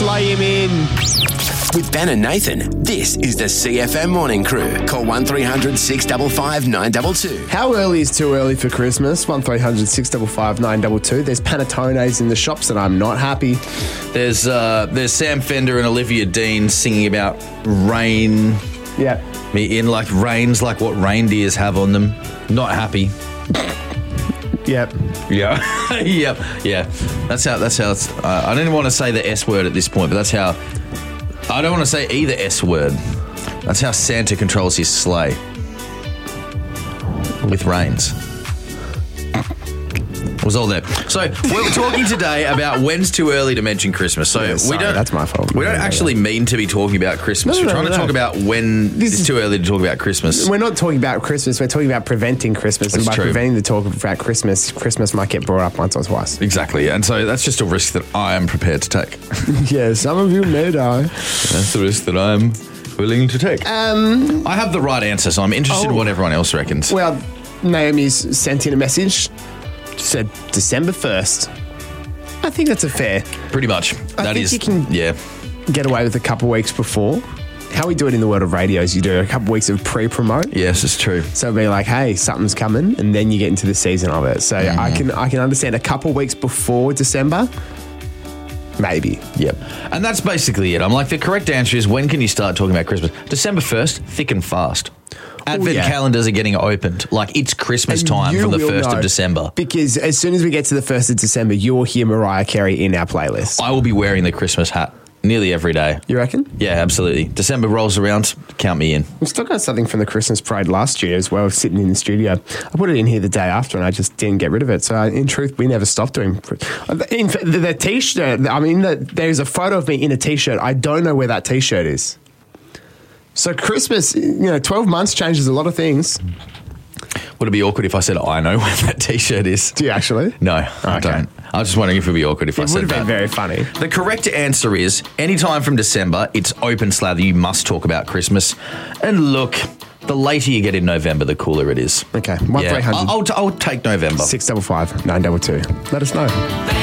Slay him in. With Ben and Nathan, this is the CFM Morning Crew. Call 1300 655 922. How early is too early for Christmas? 1300 655 922. There's Panettones in the shops and I'm not happy. There's Sam Fender and Olivia Dean singing about rain. Yeah. In like rains, like what reindeers have on them. Not happy. Yep. Yeah. Yep. Yeah. That's how it's. I don't even want to say the S word at this point, but that's how. I don't want to say either S word. That's how Santa controls his sleigh. With rains. It was all there. So we're talking today about when's too early to mention Christmas. So that's my fault. We don't actually mean to be talking about Christmas. We're trying to talk about when it's too early to talk about Christmas. We're not talking about Christmas. We're talking about preventing Christmas. And by preventing the talk about Christmas, Christmas might get brought up once or twice. Exactly. And so that's just a risk that I am prepared to take. Yeah, some of you may die. That's the risk that I'm willing to take. I have the right answer, so I'm interested in what everyone else reckons. Well, Naomi's sent in a message. Said December 1st. I think that's a fair. Pretty much. I think you can get away with a couple of weeks before. How we do it in the world of radio is you do a couple of weeks of pre-promote. Yes, it's true. So it'll be like, hey, something's coming, and then you get into the season of it. So I can understand a couple of weeks before December. Maybe. Yep. And that's basically it. I'm like, the correct answer is, when can you start talking about Christmas? December 1st, thick and fast. Advent calendars are getting opened. Like, it's Christmas time from the 1st of December. Because as soon as we get to the 1st of December, you'll hear Mariah Carey in our playlist. I will be wearing the Christmas hat nearly every day. You reckon? Yeah, absolutely. December rolls around, count me in. We've still got something from the Christmas parade last year as well, sitting in the studio. I put it in here the day after and I just didn't get rid of it. So in truth, we never stopped doing the T-shirt. I mean, there's a photo of me in a T-shirt. I don't know where that T-shirt is. So Christmas, 12 months changes a lot of things. Would it be awkward if I said, I know where that T-shirt is? Do you actually? No, I don't. I was just wondering if it would be awkward if I said that. It would have been very funny. The correct answer is, anytime from December, it's open slather. You must talk about Christmas. And look, the later you get in November, the cooler it is. Okay. 1300. I'll take November. 655 922. Let us know.